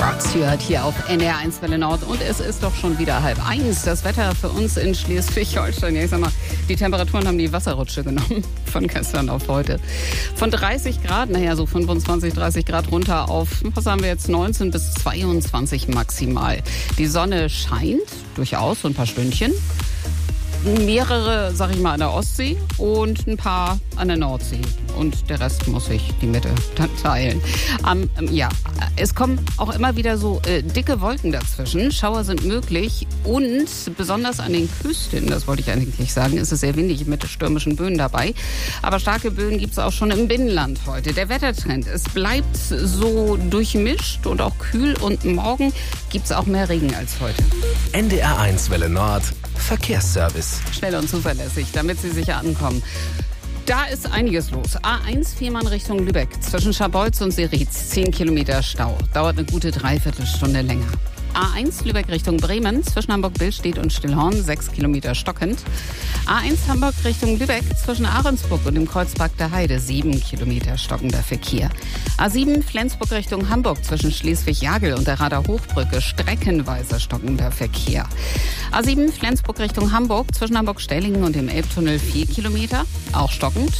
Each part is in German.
Rod Stewart hier auf NDR1 Welle Nord und es ist doch schon wieder 12:30. Das Wetter für uns in Schleswig-Holstein. Ja, ich sag mal, die Temperaturen haben die Wasserrutsche genommen von gestern auf heute. Von 30 Grad, so 25, 30 Grad runter auf, was haben wir jetzt, 19 bis 22 maximal. Die Sonne scheint durchaus, so ein paar Stündchen. Mehrere, sag ich mal, an der Ostsee und ein paar an der Nordsee. Und der Rest muss sich die Mitte dann teilen. Es kommen auch immer wieder so dicke Wolken dazwischen. Schauer sind möglich und besonders an den Küsten, das wollte ich eigentlich sagen, ist es sehr windig mit stürmischen Böen dabei. Aber starke Böen gibt es auch schon im Binnenland heute. Der Wettertrend, es bleibt so durchmischt und auch kühl und morgen gibt es auch mehr Regen als heute. NDR1 Welle Nord, Verkehrsservice. Schnell und zuverlässig, damit Sie sicher ankommen. Da ist einiges los. A1 Fehmarn Richtung Lübeck. Zwischen Scharbeutz und Seritz 10 Kilometer Stau. Dauert eine gute Dreiviertelstunde länger. A1 Lübeck Richtung Bremen. Zwischen Hamburg-Billstedt und Stillhorn 6 Kilometer stockend. A1 Hamburg Richtung Lübeck. Zwischen Ahrensburg und dem Kreuzpark der Heide 7 Kilometer stockender Verkehr. A7 Flensburg Richtung Hamburg. Zwischen Schleswig-Jagel und der Rader Hochbrücke streckenweise stockender Verkehr. A7 Flensburg Richtung Hamburg. Zwischen Hamburg-Stellingen und dem Elbtunnel 4 Kilometer. Auch stockend.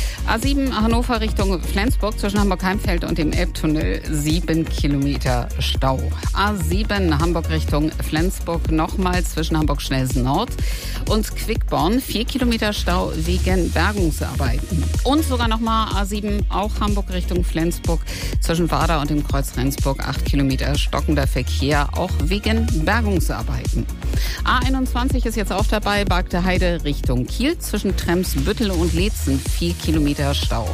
A7 Hannover Richtung Flensburg zwischen Hamburg-Heimfeld und dem Elbtunnel 7 Kilometer Stau. A7 Hamburg Richtung Flensburg nochmal zwischen Hamburg-Schnelsen Nord und Quickborn 4 Kilometer Stau wegen Bergungsarbeiten. Und sogar nochmal A7 auch Hamburg Richtung Flensburg zwischen Wader und dem Kreuz Rendsburg 8 Kilometer stockender Verkehr auch wegen Bergungsarbeiten. A21 ist jetzt auch dabei, Bargte Heide Richtung Kiel zwischen Tremsbüttel und Leetzen 4 Kilometer Stau.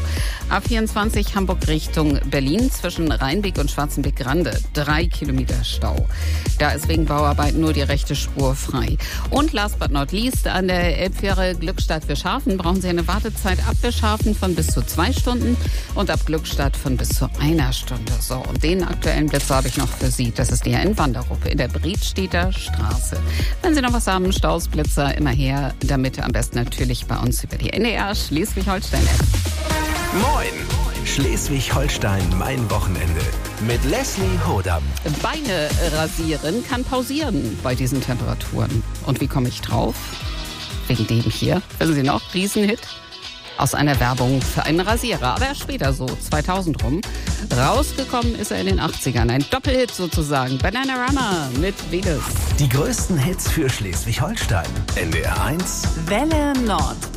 A24 Hamburg Richtung Berlin zwischen Rheinbeck und Schwarzenbeck-Grande 3 Kilometer Stau. Da ist wegen Bauarbeiten nur die rechte Spur frei. Und last but not least, an der Elbfähre Glückstadt-Wischhafen brauchen Sie eine Wartezeit ab Wischhafen von bis zu 2 Stunden und ab Glückstadt von bis zu 1 Stunde. So, und den aktuellen Blitzer habe ich noch für Sie. Das ist der in Wanderup in der Bredstedter Straße. Wenn Sie noch was haben, Staus, Blitzer, immer her. Damit am besten natürlich bei uns über die NDR Schleswig-Holstein-App. Moin! Schleswig-Holstein, mein Wochenende. Mit Leslie Hodam. Beine rasieren kann pausieren bei diesen Temperaturen. Und wie komme ich drauf? Wegen dem hier. Wissen Sie noch? Riesenhit. Aus einer Werbung für einen Rasierer. Aber erst später, so 2000 rum. Rausgekommen ist er in den 80ern. Ein Doppelhit sozusagen. Bananarama mit Venus. Die größten Hits für Schleswig-Holstein. NDR1 Welle Nord.